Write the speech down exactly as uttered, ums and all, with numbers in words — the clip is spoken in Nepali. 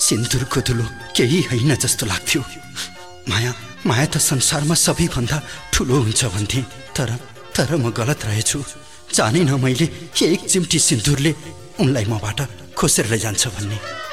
सिन्दुरको धुलो केही होइन जस्तो लाग्थ्यो। माया माया त संसारमा सबैभन्दा ठुलो हुन्छ भन्थे, तर तर म गलत रहेछु। जानेन मैले एक चिम्टी सिन्दुरले उनलाई मबाट खोसेर लैजान्छ भन्ने।